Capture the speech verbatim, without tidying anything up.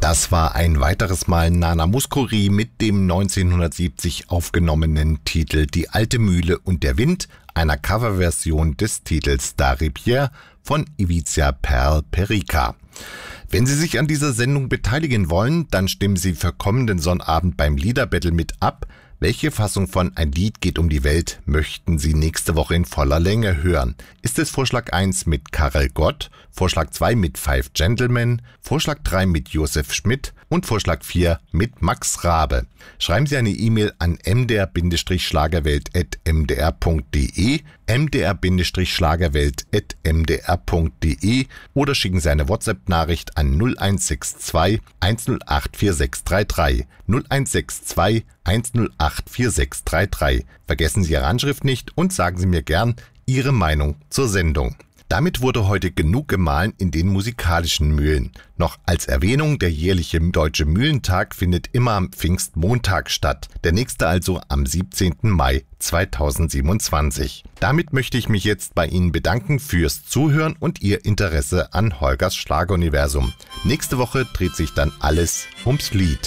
Das war ein weiteres Mal Nana Mouskouri mit dem neunzehnhundertsiebzig aufgenommenen Titel Die alte Mühle und der Wind, einer Coverversion des Titels Dari Pierre von Ivica Perl-Perica. Wenn Sie sich an dieser Sendung beteiligen wollen, dann stimmen Sie für kommenden Sonnabend beim Liederbattle mit ab. Welche Fassung von Ein Lied geht um die Welt möchten Sie nächste Woche in voller Länge hören? Ist es Vorschlag eins mit Karel Gott, Vorschlag zwei mit Five Gentlemen, Vorschlag drei mit Josef Schmidt und Vorschlag vier mit Max Rabe? Schreiben Sie eine E-Mail an m d r schlagerwelt at m d r punkt d e, m d r schlagerwelt at m d r punkt d e oder schicken Sie eine WhatsApp-Nachricht an null eins sechs zwei eins null acht vier sechs drei drei, null eins sechs zwei eins null acht vier sechs drei drei. Vergessen Sie Ihre Anschrift nicht und sagen Sie mir gern Ihre Meinung zur Sendung. Damit wurde heute genug gemahlen in den musikalischen Mühlen. Noch als Erwähnung, der jährliche Deutsche Mühlentag findet immer am Pfingstmontag statt. Der nächste also am siebzehnten Mai zweitausendsiebenundzwanzig. Damit möchte ich mich jetzt bei Ihnen bedanken fürs Zuhören und Ihr Interesse an Holgers Schlageruniversum. Nächste Woche dreht sich dann alles ums Lied.